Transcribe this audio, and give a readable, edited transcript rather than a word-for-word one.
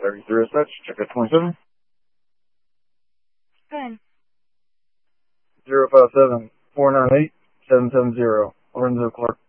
33 dispatch, check out 27. Good. 057-498-770, Lorenzo Clark.